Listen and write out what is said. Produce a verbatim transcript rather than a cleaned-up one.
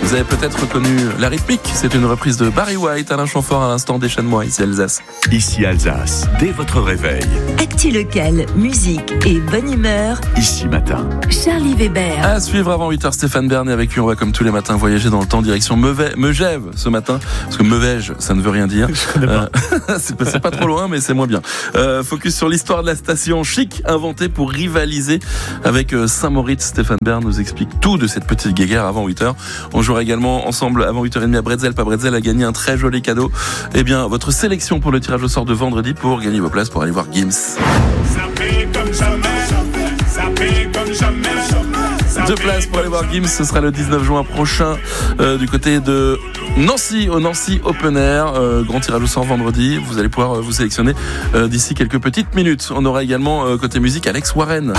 Vous avez peut-être reconnu la rythmique. C'est une reprise de Barry White, Alain Chamfort à l'instant. Déchaîne-moi, ici Alsace. Ici Alsace, dès votre réveil. Actu local, musique et bonne humeur. Ici matin. Charlie Weber. À suivre avant huit heures, Stéphane Bern. Et avec lui, on va comme tous les matins voyager dans le temps, direction Meuve- Megève ce matin. Parce que Meuvège, ça ne veut rien dire. Euh, c'est, pas, c'est pas trop loin, mais c'est moins bien. Euh, focus sur l'histoire de la station chic, inventée pour rivaliser avec Saint-Moritz. Stéphane Bern nous explique tout de cette petite guéguerre avant huit heures. On jouera également ensemble avant huit heures trente à Bretzel. Pas Bretzel a gagné un très joli cadeau. Eh bien, votre sélection pour le tirage au sort de vendredi pour gagner vos places pour aller voir Gims. Deux places pour aller voir Gims, ce sera le dix-neuf juin prochain euh, du côté de Nancy, au Nancy Open Air. Euh, grand tirage au sort vendredi. Vous allez pouvoir euh, vous sélectionner euh, d'ici quelques petites minutes. On aura également euh, côté musique Alex Warren.